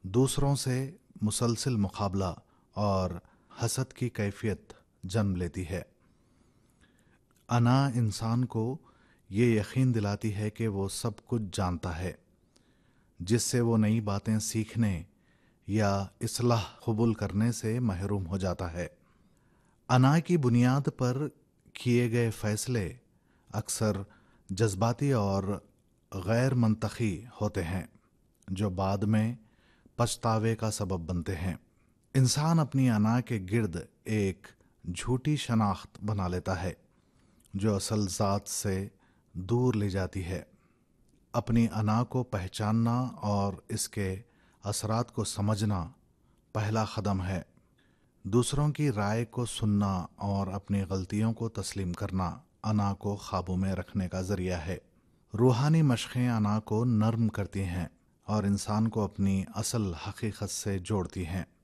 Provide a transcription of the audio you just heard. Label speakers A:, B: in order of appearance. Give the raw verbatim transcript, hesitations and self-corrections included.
A: دوسروں سے مسلسل مقابلہ اور حسد کی کیفیت جنم لیتی ہے۔ انا انسان کو یہ یقین دلاتی ہے کہ وہ سب کچھ جانتا ہے، جس سے وہ نئی باتیں سیکھنے یا اصلاح قبول کرنے سے محروم ہو جاتا ہے۔ انا کی بنیاد پر کیے گئے فیصلے اکثر جذباتی اور غیر منطقی ہوتے ہیں، جو بعد میں پچھتاوے کا سبب بنتے ہیں۔ انسان اپنی انا کے گرد ایک جھوٹی شناخت بنا لیتا ہے جو اصل ذات سے دور لے جاتی ہے۔ اپنی انا کو پہچاننا اور اس کے اثرات کو سمجھنا پہلا قدم ہے۔ دوسروں کی رائے کو سننا اور اپنی غلطیوں کو تسلیم کرنا انا کو قابو میں رکھنے کا ذریعہ ہے۔ روحانی مشقیں انا کو نرم کرتی ہیں اور انسان کو اپنی اصل حقیقت سے جوڑتی ہیں۔